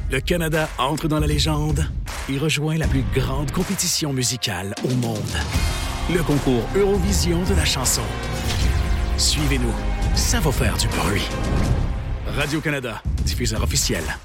Le Canada entre dans la légende et rejoint la plus grande compétition musicale au monde. Le concours Eurovision de la chanson. Suivez-nous, ça va faire du bruit. Radio-Canada, diffuseur officiel.